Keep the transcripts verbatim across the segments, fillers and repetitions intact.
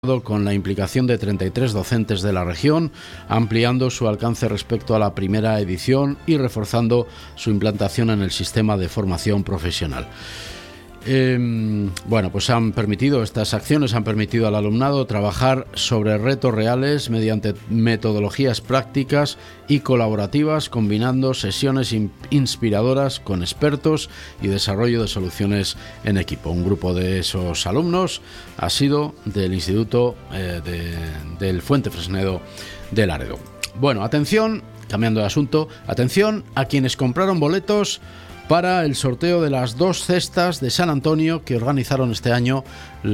con la implicación de treinta y tres docentes de la región, ampliando su alcance respecto a la primera edición y reforzando su implantación en el sistema de formación profesional. Eh, bueno, pues han permitido, estas acciones han permitido al alumnado trabajar sobre retos reales mediante metodologías prácticas y colaborativas, combinando sesiones in- inspiradoras con expertos y desarrollo de soluciones en equipo. Un grupo de esos alumnos ha sido del Instituto eh, de, del Fuentefresnedo de Laredo. Bueno, atención, cambiando de asunto, atención a quienes compraron boletos para el sorteo de las dos cestas de San Antonio que organizaron este año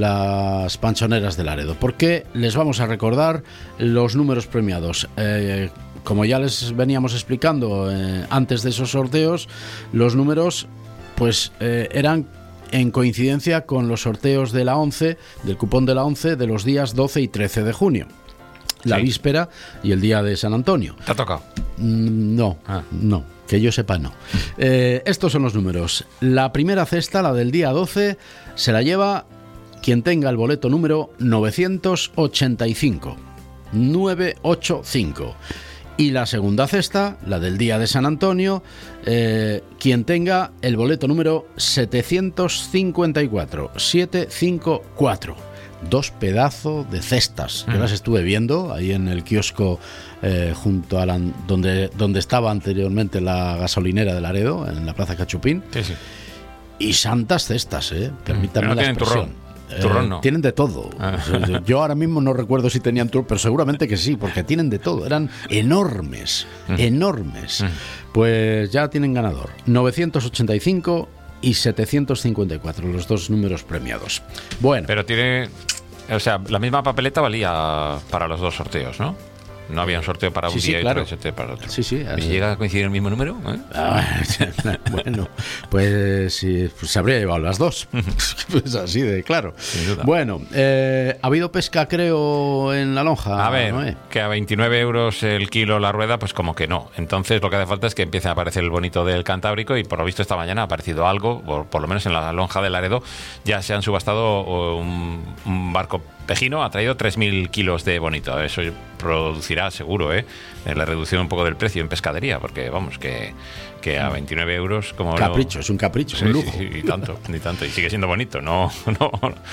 las Panchoneras de Laredo. Porque les vamos a recordar los números premiados. Eh, como ya les veníamos explicando eh, antes de esos sorteos, los números pues eh, eran en coincidencia con los sorteos de la once, del cupón de la once, de los días doce y trece de junio. La sí. víspera y el día de San Antonio. ¿Te ha tocado? No, ah. no. Que yo sepa, no. Eh, estos son los números. La primera cesta, la del día doce, se la lleva quien tenga el boleto número novecientos ochenta y cinco. novecientos ochenta y cinco. Y la segunda cesta, la del día de San Antonio, eh, quien tenga el boleto número setecientos cincuenta y cuatro. setecientos cincuenta y cuatro. Dos pedazos de cestas. Yo las estuve viendo ahí en el kiosco eh, junto a la, donde, donde estaba anteriormente la gasolinera de Laredo, en la Plaza Cachupín. Sí, sí. Y santas cestas, ¿eh? Permítanme no la expresión. Turrón. Turrón eh, no. Tienen de todo. Ah. Yo ahora mismo no recuerdo si tenían turrón, pero seguramente que sí, porque tienen de todo. Eran enormes, mm. enormes. Mm. Pues ya tienen ganador. novecientos ochenta y cinco y setecientos cincuenta y cuatro, los dos números premiados. Bueno. Pero tiene, o sea, la misma papeleta valía para los dos sorteos, ¿no? No había un sorteo para un sí, día sí, y claro. otro sorteo para otro. Sí, sí. ¿Y si llega a coincidir el mismo número? ¿Eh? Ah, bueno, pues sí, pues se habría llevado las dos. Pues así de claro. Sin duda. Bueno, eh, ha habido pesca, creo, en la lonja. A ver, ¿no, eh? que a veintinueve euros el kilo la rueda, pues como que no. Entonces lo que hace falta es que empiece a aparecer el bonito del Cantábrico y por lo visto esta mañana ha aparecido algo, por, por lo menos en la lonja de Laredo, ya se han subastado un, un barco Pejino, ha traído tres mil kilos de bonito. Eso producirá seguro, ¿eh? La reducción un poco del precio en pescadería, porque vamos, que, que a veintinueve euros como capricho, no... es un capricho, es sí, un lujo. Sí, sí, y tanto, y tanto, y sigue siendo bonito, no, no,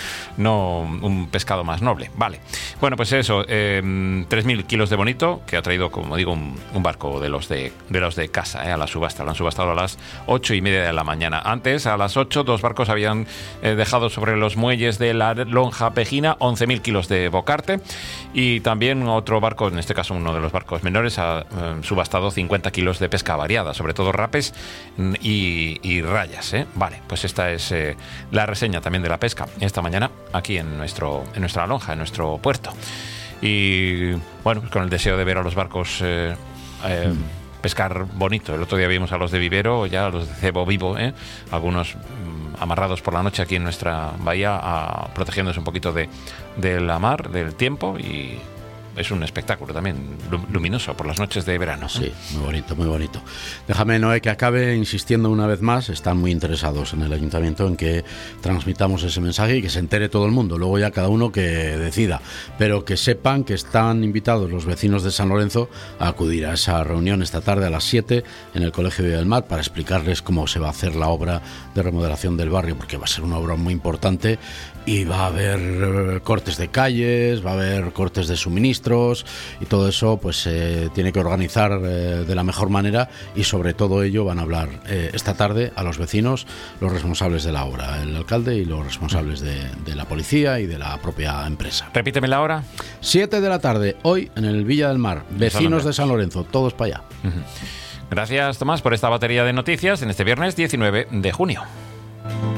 no un pescado más noble. Vale, bueno, pues eso, eh, tres mil kilos de bonito, que ha traído, como digo, un, un barco de los de, de los de casa, ¿eh? A la subasta. Lo han subastado a las ocho y media de la mañana. Antes, a las ocho, dos barcos habían eh, dejado sobre los muelles de la lonja Pejina once mil kilos de bocarte, y también otro barco, en este caso uno de los barcos menores, ha eh, subastado cincuenta kilos de pesca variada, sobre todo rapes y, y rayas, ¿eh? Vale, pues esta es eh, la reseña también de la pesca esta mañana aquí en nuestro en nuestra lonja, en nuestro puerto. Y bueno, pues con el deseo de ver a los barcos eh, eh, mm. pescar bonito. El otro día vimos a los de vivero, ya a los de cebo vivo, ¿eh? Algunos mm, amarrados por la noche aquí en nuestra bahía, a, protegiéndose un poquito de, de la mar, del tiempo, y es un espectáculo también luminoso por las noches de verano. Sí, muy bonito, muy bonito. Déjame, Noé, que acabe insistiendo una vez más. Están muy interesados en el ayuntamiento en que transmitamos ese mensaje y que se entere todo el mundo. Luego ya cada uno que decida. Pero que sepan que están invitados los vecinos de San Lorenzo a acudir a esa reunión esta tarde a las siete en el Colegio Villa del Mar para explicarles cómo se va a hacer la obra de remodelación del barrio, porque va a ser una obra muy importante y va a haber cortes de calles, va a haber cortes de suministros, y todo eso pues se eh, tiene que organizar eh, de la mejor manera, y sobre todo ello van a hablar eh, esta tarde a los vecinos, los responsables de la obra, el alcalde y los responsables de, de la policía y de la propia empresa. Repíteme la hora. siete de la tarde, hoy en el Villa del Mar, vecinos de San Lorenzo, todos para allá. Uh-huh. Gracias, Tomás, por esta batería de noticias en este viernes diecinueve de junio.